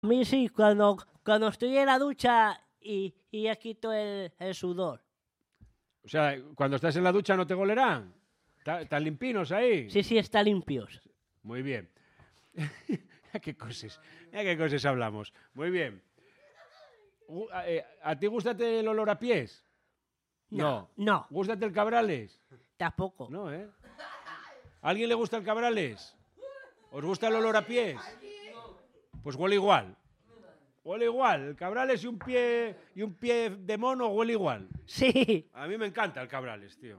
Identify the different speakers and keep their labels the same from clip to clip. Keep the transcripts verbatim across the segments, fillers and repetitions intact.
Speaker 1: A mí sí, cuando, cuando estoy en la ducha y, y ya quito el, el sudor.
Speaker 2: O sea, cuando estás en la ducha no te golerán. ¿Están limpinos ahí?
Speaker 1: Sí, sí, está limpios.
Speaker 2: Muy bien. ¿A qué cosas? ¿A qué cosas hablamos? Muy bien. ¿A, eh, ¿a ti gústate el olor a pies?
Speaker 1: No, no.
Speaker 2: ¿Gústate el Cabrales?
Speaker 1: Tampoco.
Speaker 2: No, ¿eh? ¿A alguien le gusta el Cabrales? ¿Os gusta el olor a pies? Pues huele igual. Huele igual. El Cabrales y un pie y un pie de mono huele igual.
Speaker 1: Sí.
Speaker 2: A mí me encanta el Cabrales, tío.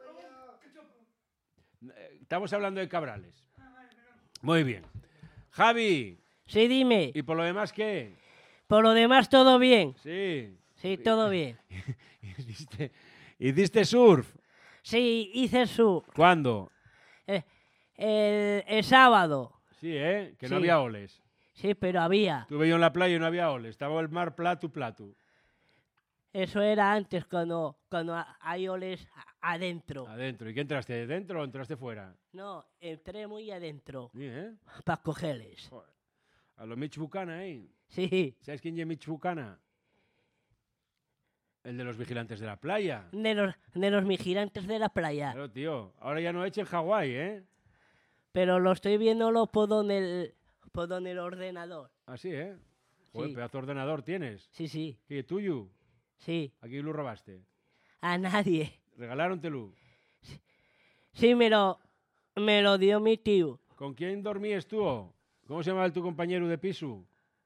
Speaker 2: Estamos hablando de Cabrales. Muy bien. Javi.
Speaker 1: Sí, dime.
Speaker 2: ¿Y por lo demás qué?
Speaker 1: Por lo demás todo bien.
Speaker 2: Sí.
Speaker 1: Sí, todo bien.
Speaker 2: ¿Hiciste, ¿Hiciste surf?
Speaker 1: Sí, hice surf.
Speaker 2: ¿Cuándo?
Speaker 1: Eh, el, el sábado.
Speaker 2: Sí, ¿eh? Que no
Speaker 1: Sí.
Speaker 2: había oles.
Speaker 1: Sí, pero había.
Speaker 2: Estuve yo en la playa y no había oles. Estaba el mar platu, platu.
Speaker 1: Eso era antes, cuando, cuando hay oles adentro.
Speaker 2: Adentro. ¿Y qué entraste? ¿Dentro o entraste fuera?
Speaker 1: No, entré muy adentro.
Speaker 2: Sí, ¿eh?
Speaker 1: Para cogerles.
Speaker 2: Joder. A los Mitch Buchanan, ¿eh?
Speaker 1: Sí.
Speaker 2: ¿Sabes quién es Mitch Buchanan? El de los vigilantes de la playa.
Speaker 1: De los, de los vigilantes de la playa.
Speaker 2: Claro, tío. Ahora ya no echen Hawái, ¿eh?
Speaker 1: Pero lo estoy viéndolo por donde el, por donde el ordenador.
Speaker 2: Así, ¿eh? Joder,
Speaker 1: Sí.
Speaker 2: pedazo de ordenador tienes.
Speaker 1: Sí, sí,
Speaker 2: ¿Qué, tuyo?
Speaker 1: sí.
Speaker 2: Aquí lo robaste.
Speaker 1: A nadie.
Speaker 2: ¿Regalárontelo?
Speaker 1: Sí, me lo, me lo dio mi tío.
Speaker 2: ¿Con quién dormías tú? ¿Cómo se llamaba tu compañero de piso?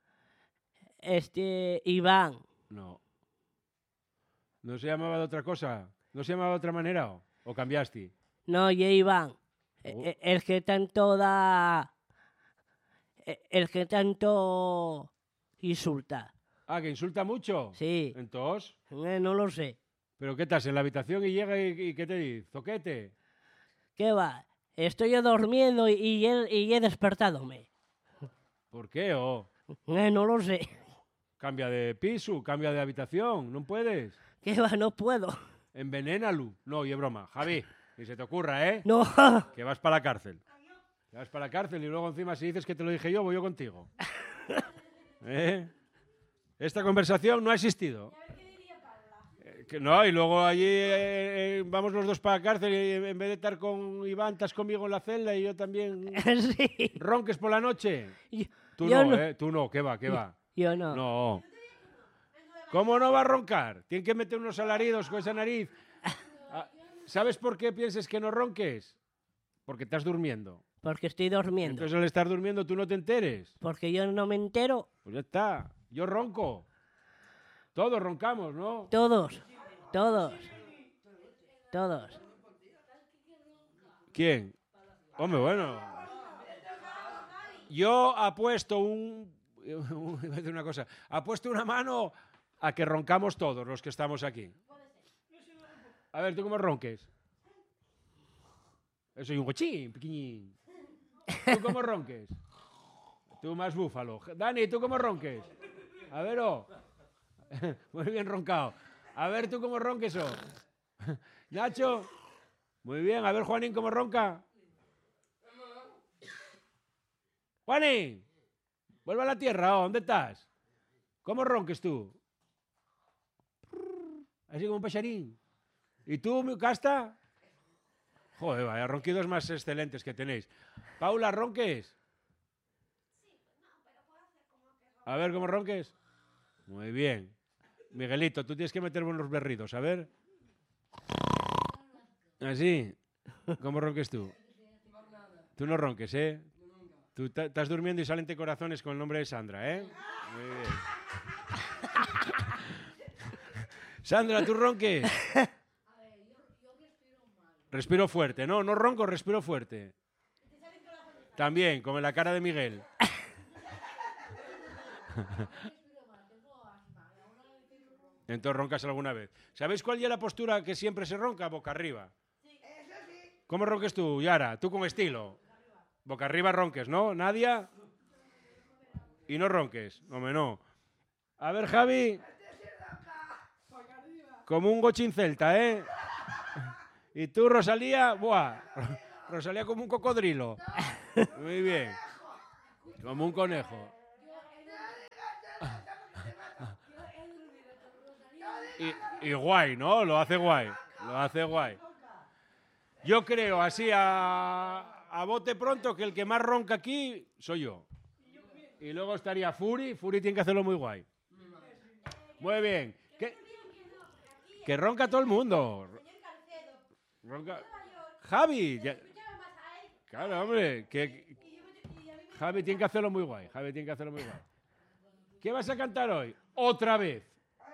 Speaker 1: Este, Iván.
Speaker 2: No. ¿No se llamaba de otra cosa? ¿No se llamaba de otra manera? ¿O, o cambiaste?
Speaker 1: No, y Iván. E-
Speaker 2: Oh.
Speaker 1: e- El que tanto da... e- El que tanto insulta.
Speaker 2: Ah, que insulta mucho.
Speaker 1: Sí.
Speaker 2: Entonces,
Speaker 1: Eh, No lo sé.
Speaker 2: ¿pero qué estás en la habitación y llega y, y qué te dice? ¿Zoquete?
Speaker 1: ¿Qué va? Estoy yo durmiendo y, y, he, y he despertadome.
Speaker 2: ¿Por qué? Oh,
Speaker 1: Eh, No lo sé.
Speaker 2: cambia de piso, cambia de habitación, no puedes.
Speaker 1: ¿Qué va? No puedo.
Speaker 2: Envenénalo. No, y es broma. Javi, ni se te ocurra, ¿eh?
Speaker 1: No.
Speaker 2: Que vas para la cárcel. Que vas para la cárcel y luego encima si dices que te lo dije yo, voy yo contigo. ¿Eh? Esta conversación no ha existido. Eh, que no, y luego allí eh, eh, vamos los dos para la cárcel y en vez de estar con Iván, estás conmigo en la celda y yo también
Speaker 1: Sí.
Speaker 2: ronques por la noche.
Speaker 1: Yo,
Speaker 2: Tú
Speaker 1: yo
Speaker 2: no,
Speaker 1: no.
Speaker 2: ¿eh? Tú no, ¿qué va, qué va?
Speaker 1: Yo no.
Speaker 2: No. ¿Cómo no va a roncar? Tiene que meter unos alaridos con esa nariz. Ah, ¿sabes por qué piensas que no ronques? Porque estás durmiendo.
Speaker 1: Porque estoy durmiendo.
Speaker 2: Entonces al estar durmiendo tú no te enteres.
Speaker 1: Porque yo no me entero.
Speaker 2: Pues ya está. Yo ronco. Todos roncamos, ¿no?
Speaker 1: Todos. Todos. Todos.
Speaker 2: ¿Quién? Hombre, bueno. Yo apuesto un... Iba a decir una cosa. Apuesto una mano a que roncamos todos los que estamos aquí. A ver, ¿tú cómo ronques? Soy un gochín, pequeñín. ¿Tú cómo ronques? Tú más búfalo. Dani, ¿tú cómo ronques? A ver, oh. Muy bien roncado. A ver, ¿tú cómo ronques, oh? Nacho. Muy bien. A ver, Juanín, ¿cómo ronca? Juanín. Vuelve a la tierra, oh. ¿Dónde estás? ¿Cómo ronques tú? Así como un pacharín. ¿Y tú, mi casta? Joder, vaya ronquidos más excelentes que tenéis. Paula, ¿ronques? A ver, ¿cómo ronques? Muy bien. Miguelito, tú tienes que meter buenos berridos, a ver. Así. ¿Cómo ronques tú? Tú no ronques, ¿eh? Tú estás durmiendo y salen te corazones con el nombre de Sandra, ¿eh? Muy bien. Sandra, ¿tú ronques? Respiro fuerte. No, no ronco, respiro fuerte. También, como en la cara de Miguel. Entonces roncas alguna vez. ¿Sabéis cuál es la postura que siempre se ronca? Boca arriba. ¿Cómo ronques tú, Yara? Tú con estilo. Boca arriba ronques, ¿no? ¿Nadia? Y no ronques. Hombre, no. A ver, Javi. Como un gochín celta, ¿eh? Y tú, Rosalía, ¡buah! Rosalía como un cocodrilo. Muy bien. Como un conejo. y, y guay, ¿no? Lo hace guay. Lo hace guay. Yo creo, así a, a bote pronto, que el que más ronca aquí soy yo. Y luego estaría Furi. Furi tiene que hacerlo muy guay. Muy bien. ¿Qué? Que ronca todo el mundo. Ronca. Javi. Ya. Claro, hombre. Que... Javi tiene que hacerlo muy guay. Javi tiene que hacerlo muy guay. ¿Qué vas a cantar hoy? Otra vez.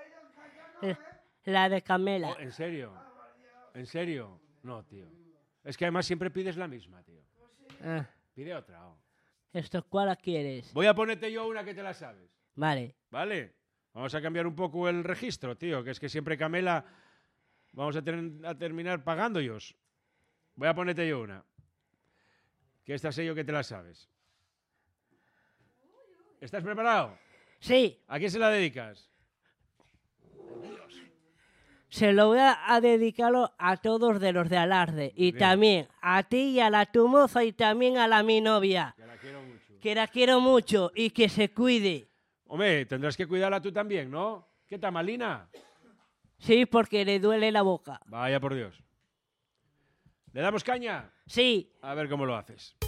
Speaker 1: La de Camela.
Speaker 2: Oh, ¿en serio? ¿En serio? No, tío. Es que además siempre pides la misma, tío.
Speaker 1: Ah,
Speaker 2: Pide otra. Oh.
Speaker 1: ¿Esto cuál la quieres?
Speaker 2: Voy a ponerte yo una que te la sabes.
Speaker 1: Vale.
Speaker 2: ¿Vale? Vamos a cambiar un poco el registro, tío, que es que siempre Camela vamos a, ter a terminar pagando ellos. Voy a ponerte yo una. Que esta sé yo que te la sabes. ¿Estás preparado?
Speaker 1: Sí,
Speaker 2: ¿A quién se la dedicas?
Speaker 1: se lo voy a, a dedicarlo a todos de los de Alarde. Y
Speaker 2: Bien.
Speaker 1: también a ti y a la tu moza y también a la mi novia.
Speaker 2: Que la quiero mucho.
Speaker 1: Que la quiero mucho y que se cuide.
Speaker 2: Hombre, tendrás que cuidarla tú también, ¿no? ¿Qué tal, Malina?
Speaker 1: Sí, porque le duele la boca.
Speaker 2: Vaya por Dios. ¿Le damos caña?
Speaker 1: Sí.
Speaker 2: A ver cómo lo haces.